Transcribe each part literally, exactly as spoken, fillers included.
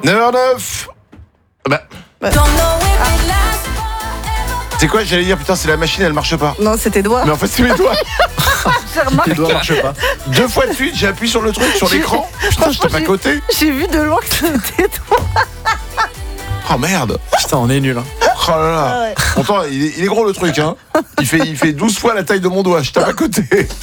neuf heures neuf. Bah. Ouais. C'est quoi, j'allais dire, putain, c'est la machine, elle marche pas. Non, c'est tes doigts. Mais en fait, c'est mes doigts. J'ai remarqué. Les doigts marchent pas. Deux fois de suite, j'ai appuyé sur le truc, sur J'ai- l'écran. Putain, je t'ai pas j'ai- coté. J'ai vu de loin que c'était toi. Oh merde. Putain, on est nul. Hein. Oh là là. Ah ouais. Pourtant, il est, il est gros le truc, hein. Il fait, il fait douze fois la taille de mon doigt. Je t'ai pas coté.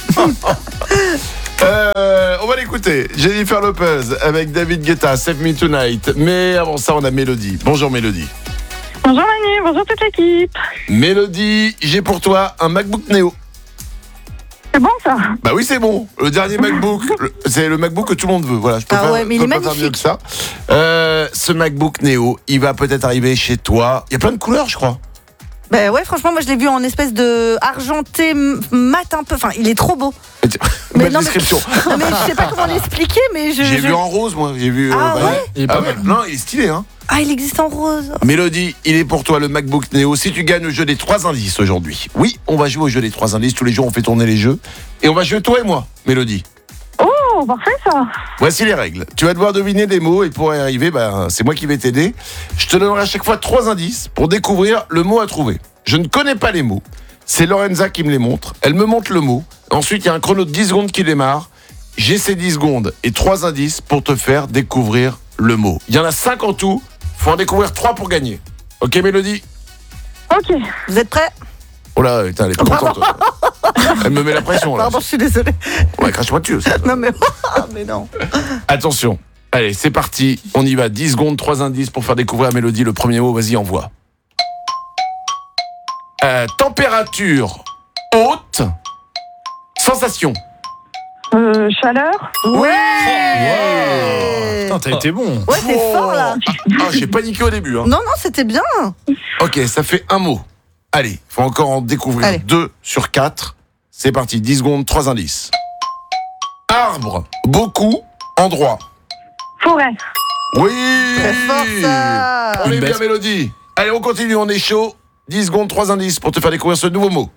Euh, on va l'écouter. Jennifer Lopez avec David Guetta, Save Me Tonight. Mais avant ça, on a Mélodie. Bonjour Mélodie. Bonjour Manu, bonjour toute l'équipe. Mélodie, j'ai pour toi un MacBook Neo. C'est bon ça? Bah oui, c'est bon. Le dernier MacBook, le- c'est le MacBook que tout le monde veut. Voilà, je peux Ah pas, ouais, mais je il peux est pas faire mieux magnifique. que ça. Euh, ce MacBook Neo, il va peut-être arriver chez toi. Il y a plein de couleurs, je crois. Bah ouais, franchement, moi je l'ai vu en espèce de argenté m- mat un peu. Enfin, il est trop beau. Mais Belle non, mais- description. Non, mais je sais pas comment l'expliquer, mais je. J'ai je- vu en rose, moi. J'ai vu. Ah bah, ouais Il est Ah pas ouais. mal. Non, il est stylé, hein. Ah, il existe en rose. Mélodie, il est pour toi le MacBook Neo. Si tu gagnes le jeu des trois indices aujourd'hui. Oui, on va jouer au jeu des trois indices. Tous les jours, on fait tourner les jeux. Et on va jouer toi et moi, Mélodie. Oh, parfait ça. Voici les règles. Tu vas devoir deviner des mots et pour y arriver, ben, c'est moi qui vais t'aider. Je te donnerai à chaque fois trois indices pour découvrir le mot à trouver. Je ne connais pas les mots. C'est Lorenza qui me les montre. Elle me montre le mot. Ensuite, il y a un chrono de dix secondes qui démarre. J'ai ces dix secondes et trois indices pour te faire découvrir le mot. Il y en a cinq en tout. Faut en découvrir trois pour gagner. Ok, Mélodie? Ok. Vous êtes prêts? Oh là, putain, elle est pas contente. Elle me met la pression là. Pardon, je suis désolée. Ouais, crache-moi dessus. ça. Non, mais. Ah, mais non. Attention. Allez, c'est parti. On y va. dix secondes, trois indices pour faire découvrir à Mélodie le premier mot. Vas-y, envoie. Euh, température haute. Sensation. Euh, chaleur. Ouais! Putain, t'as été bon. Ouais, t'es fort là. Ah, j'ai paniqué au début. Hein. Non, non, c'était bien. Ok, ça fait un mot. Allez, faut encore en découvrir Allez. deux sur quatre. C'est parti. dix secondes, trois indices. Arbre. Beaucoup. Endroit. Forêt. Oui. Très fort ça. On est Une bien, baisse. Mélodie. Allez, on continue, on est chaud. dix secondes, trois indices pour te faire découvrir ce nouveau mot.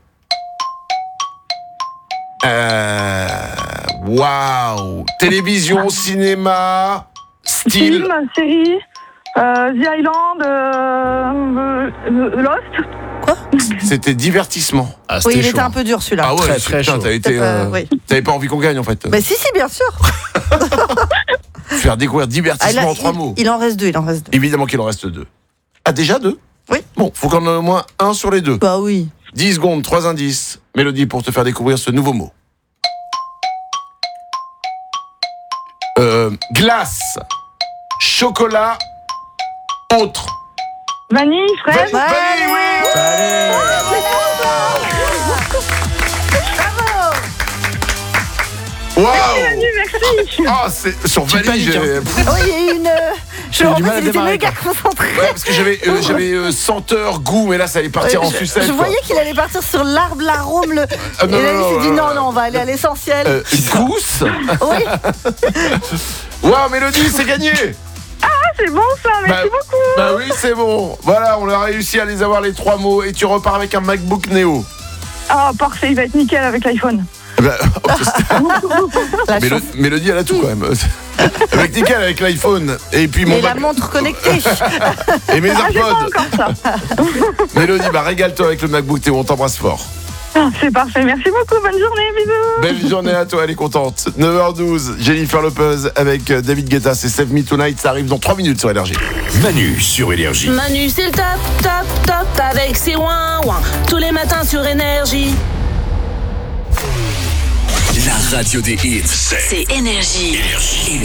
Euh... Waouh. Télévision, cinéma, style. Film, série. Euh, The Island. Euh, euh, Lost. C'était divertissement. Ah, Oui, c'était il chaud. était un peu dur celui-là. Ah ouais, Très, très putain, chaud. t'as été, Euh, euh, oui. t'avais pas envie qu'on gagne en fait. Bah si, si, bien sûr. Faire découvrir Ah, divertissement là, en trois il, mots. il en reste deux, il en reste deux. Évidemment qu'il en reste deux. Ah, déjà deux? Oui. Bon, faut qu'on en ait au moins un sur les deux. Bah oui. dix secondes, trois indices. Mélodie pour te faire découvrir ce nouveau mot. Euh, glace, chocolat, autre. Vanille, fraise. Vanille, vanille, oui. Allez. Waouh. Manu, merci. Ah, c'est sur Petite vanille. panique, j'ai- Ah oui, il y a eu une. euh, Je eu en du mal fait, à il était démarrer, méga quoi. concentré. Ouais, parce que j'avais euh, j'avais euh, senteur, goût, mais là ça allait partir Ouais, en je, sucette. je quoi. voyais qu'il allait partir sur l'arbre, l'arôme, le. Ah, non, et là, non, il s'est non, dit non, non, non. non, on va aller à l'essentiel. Euh, gousse. Oui. Waouh, Mélodie, c'est gagné. Ah, c'est bon ça, merci Bah, beaucoup. Bah oui, c'est bon. Voilà, on a réussi à les avoir les trois mots et tu repars avec un MacBook Neo. Ah, parfait, il va être nickel avec l'iPhone. Bah, La Mélo- chance. Mélodie, elle a tout quand même. Avec nickel, avec l'iPhone et puis mon Et la Mac- montre connectée. et mes Ah, j'ai pas AirPods. encore ça. Mélodie, bah régale-toi avec le MacBook Neo, on t'embrasse fort. Ah, c'est parfait, merci beaucoup, bonne journée, bisous. Belle journée à toi, elle est contente. neuf heures douze, Jennifer Lopez avec euh, David Guetta, c'est Save Me Tonight, ça arrive dans trois minutes sur Énergie. Manu sur Énergie. Manu, c'est le top, top, top avec ses ouin ouin. Tous les matins sur Énergie. La radio des hits, c'est C'est Énergie. Énergie.